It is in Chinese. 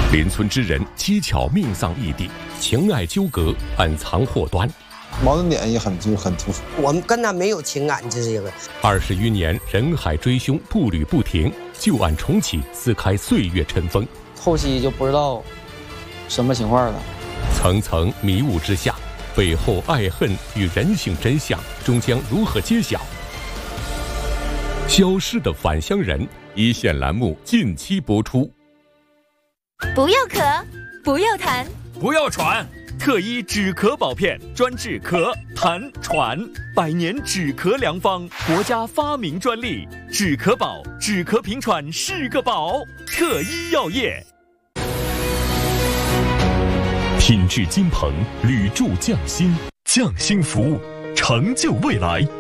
邻村之人蹊跷命丧异地，情爱纠葛暗藏祸端， 矛盾点也很突出。 我们跟他没有情感，这是一个。 20余年人海追凶，步履不停，旧案重启，撕开岁月尘封。 后期就不知道什么情况了。 层层迷雾之下，背后爱恨与人性真相终将如何揭晓？消失的返乡人，一线栏目近期播出。 不要咳，不要痰， 不要喘，特医止咳宝片专治咳、痰、喘，100年止咳良方，国家发明专利，止咳宝，止咳平喘是个宝。特医药业， 品质金鹏，铝铸匠心，匠心服务，成就未来。